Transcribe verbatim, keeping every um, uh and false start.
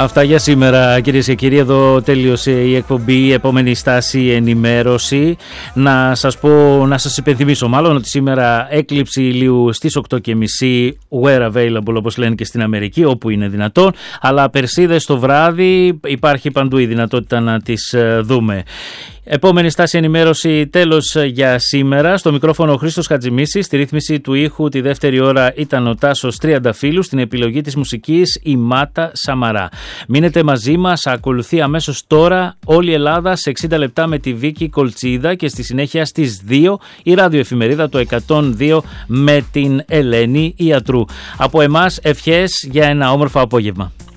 Αυτά για σήμερα, κυρίες και κύριοι. Εδώ τέλειωσε η εκπομπή. Η επόμενη στάση, ενημέρωση. Να σας πω, να σας υπενθυμίσω μάλλον ότι σήμερα έκλειψη ηλίου στις οκτώ και μισή, where available όπως λένε και στην Αμερική, όπου είναι δυνατόν. Αλλά Περσίδες το βράδυ υπάρχει παντού η δυνατότητα να τις δούμε. Επόμενη στάση, ενημέρωση, τέλος για σήμερα. Στο μικρόφωνο ο Χρήστος Χατζημίσης, στη ρύθμιση του ήχου τη δεύτερη ώρα ήταν ο Τάσος Τριανταφύλου, στην επιλογή της μουσικής η Μάτα Σαμαρά. Μείνετε μαζί μας, ακολουθεί αμέσως τώρα όλη η Ελλάδα σε εξήντα λεπτά με τη Βίκη Κολτσίδα και στη συνέχεια στις δύο η ραδιοεφημερίδα το εκατόν δύο με την Ελένη Ιατρού. Από εμάς ευχές για ένα όμορφο απόγευμα.